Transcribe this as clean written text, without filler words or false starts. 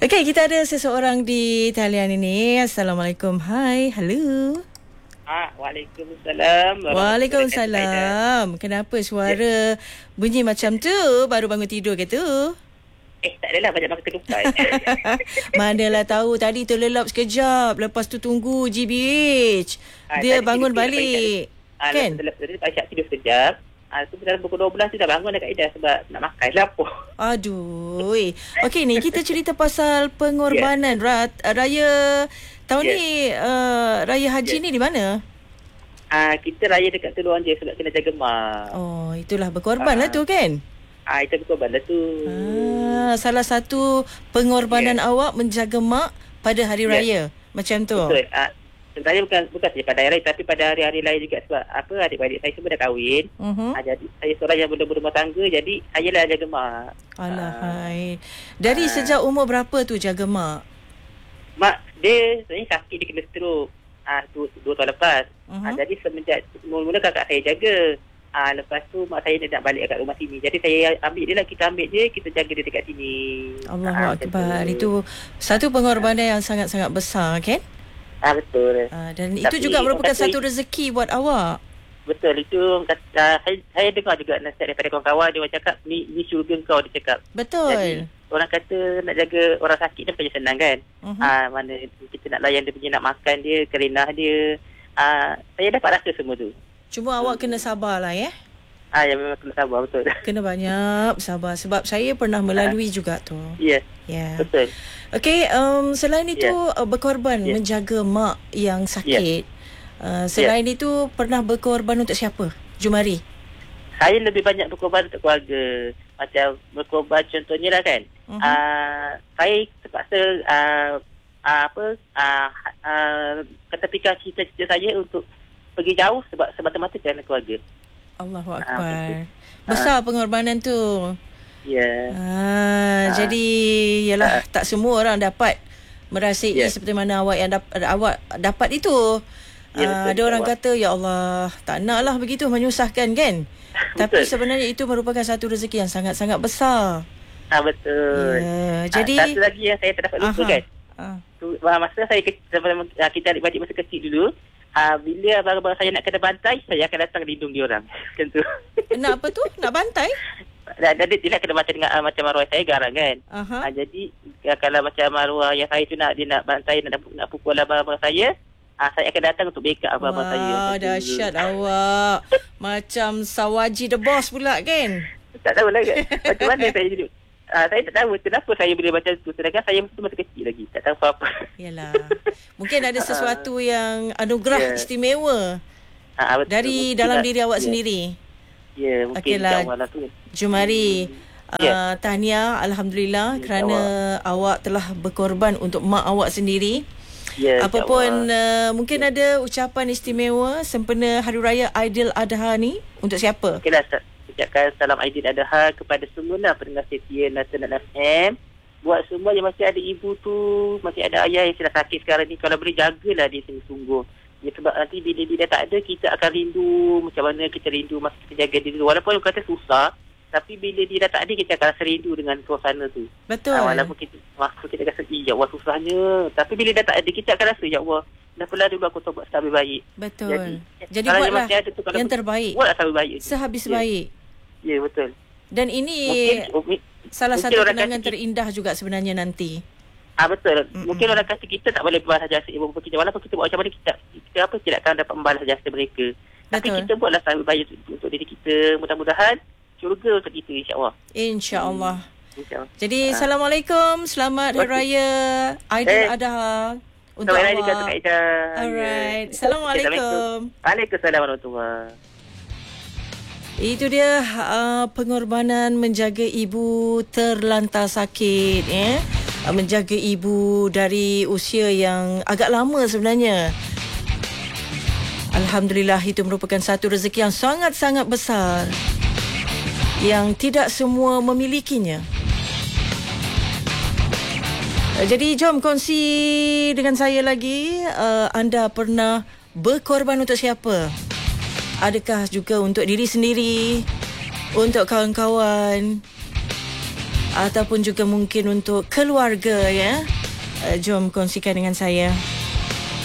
Okey, kita ada seseorang di talian ini. Assalamualaikum. Hai, halo. Waalaikumsalam. Waalaikumsalam. Kenapa suara bunyi macam tu? Baru bangun tidur ke tu? Tak adalah, banyak makan ketupat. Manalah tahu, tadi terlelap sekejap. Lepas tu tunggu GBH. Dia bangun balik. Kan? Aisyah tidur sekejap. Tu dalam pukul 12 tu dah bangun dah Kak Ida sebab nak makan lapar. Aduh. Okey ni kita cerita pasal pengorbanan raya tahun ni, raya haji ni di mana? Kita raya dekat Teluk je sebab kena jaga mak. Oh, itulah berkorban lah tu kan? Itu berkorban lah tu. Salah satu pengorbanan awak menjaga mak pada hari raya. Macam tu. Betul. Sebenarnya bukan saja pada hari raya tapi pada hari-hari lain juga sebab adik-adik saya semua dah kahwin. Jadi saya seorang yang belum berumah tangga, jadi saya lah jaga mak. Alahai. Dari sejak umur berapa tu jaga mak? Mak dia sebenarnya sakit, dia kena stroke 2 tahun lepas. Jadi semenjak mula-mula kakak saya jaga. Lepas tu mak saya nak balik kat rumah sini. Jadi saya ambil dia lah, kita ambil dia, kita jaga dia dekat sini. Allahu Akbar. Itu satu pengorbanan yang sangat-sangat besar kan? Betul. Dan itu juga merupakan satu rezeki buat awak. Betul. Itu saya dengar juga nasihat daripada kawan-kawan. Dia cakap ni syurga kau, dia cakap. Betul. Jadi orang kata nak jaga orang sakit dia bukannya senang kan. Mana kita nak layan dia punya, nak makan dia, kerenah dia. Saya dapat rasa semua tu. Cuma awak kena sabarlah ya. Ya, memang kena sabar, betul. Kena banyak sabar sebab saya pernah melalui juga tu. Ya. Betul. Okey, selain itu berkorban menjaga mak yang sakit. Selain itu pernah berkorban untuk siapa? Jumari. Saya lebih banyak berkorban untuk keluarga. Macam berkorban contohnya lah kan. Saya terpaksa ketepikan cita-cita saya untuk pergi jauh sebab semata-mata kerana keluarga. Allahu Akbar. Besar pengorbanan tu. Ya. Jadi yalah, tak semua orang dapat merasai seperti mana awak yang awak dapat itu. Ada orang kata ya Allah, tak naklah begitu menyusahkan kan. Tapi sebenarnya itu merupakan satu rezeki yang sangat-sangat besar. Betul. Jadi satu lagi yang saya terdapat lupa kan. Masa saya kita adik-adik masa kecil dulu, bila abang-abang saya nak kena bantai, saya akan datang lindung dia orang. Macam tu. Nak apa tu? Nak bantai? Dia nak kena bantai dengan macam arwah saya garang kan. Jadi kalau macam arwah yang saya tu dia nak bantai, nak pukul abang-abang saya akan datang untuk backup abang-abang saya. Wah, dahsyat awak. Macam Sawaji the Boss pula kan? Tak tahulah kan. Macam mana saya duduk. Saya tak tahu kenapa saya boleh macam tu. Sedangkan saya masih kecil lagi. Tak tahu apa-apa. Yalah. Mungkin ada sesuatu yang anugerah istimewa dari dalam diri awak sendiri. Ya, mungkin insyaAllah tu. Jumari, tahniah Alhamdulillah kerana awak telah berkorban untuk mak awak sendiri. Apapun mungkin ada ucapan istimewa sempena Hari Raya Aidiladha ni untuk siapa? Okeylah, ucapkan salam Aidiladha kepada semua pendengar setia Nasional FM. Buat semua yang masih ada ibu tu, masih ada ayah yang sedang sakit sekarang ni, kalau boleh jagalah dia sungguh-sungguh. Sebab nanti bila dia tak ada, kita akan rindu macam mana kita rindu masa kita jaga dia dulu. Walaupun kata susah, tapi bila dia dah tak ada, kita akan rasa rindu dengan suasana tu. Betul. Walaupun kita rasa, ya Allah susahnya. Tapi bila dah tak ada, kita akan rasa, ya Allah, dah pula dulu aku buat lebih baik. Betul. Jadi buatlah yang terbaik. Buatlah lebih baik. Sehabis baik. Ya, betul. Dan ini salah satu kenangan terindah juga sebenarnya nanti. Betul. Mungkin orang kata kita tak boleh membalas jasa ibu bapa kita. Walaupun kita buat macam mana, kita tidak akan dapat membalas jasa mereka. Tapi kita buatlah lebih baik untuk diri kita. Mudah-mudahan syurga untuk kita, insyaAllah. InsyaAllah. Jadi Assalamualaikum. Selamat Hari Raya Aidiladha untuk awak. Alright. Assalamualaikum. Waalaikumsalam warahmatullahi. Itu dia pengorbanan menjaga ibu terlantar sakit, menjaga ibu dari usia yang agak lama sebenarnya. Alhamdulillah, itu merupakan satu rezeki yang sangat-sangat besar yang tidak semua memilikinya. Jadi jom kongsi dengan saya lagi, anda pernah berkorban untuk siapa? Adakah juga untuk diri sendiri, untuk kawan-kawan, ataupun juga mungkin untuk keluarga, ya. Jom kongsikan dengan saya.